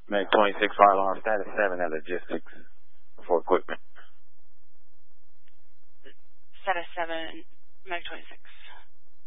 Meg 26 fire alarm status 7 at logistics for equipment. Status 7, Meg 26.